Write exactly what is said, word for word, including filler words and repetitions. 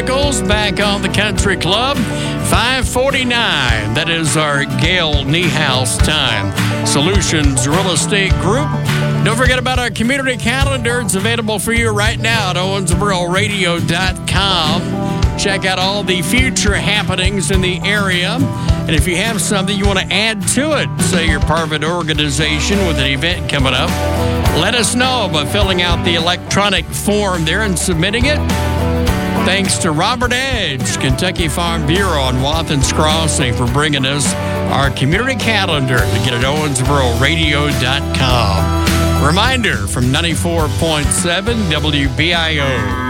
Chemicals back on the Country Club. five forty-nine. That is our Gail Niehaus time. Solutions Real Estate Group. Don't forget about our community calendar. It's available for you right now at owensboro radio dot com. Check out all the future happenings in the area. And if you have something you want to add to it, say you're part of an organization with an event coming up, let us know by filling out the electronic form there and submitting it. Thanks to Robert Edge, Kentucky Farm Bureau on Wathen's Crossing for bringing us our community calendar to get at owensboro radio dot com. Reminder from ninety-four point seven W B I O.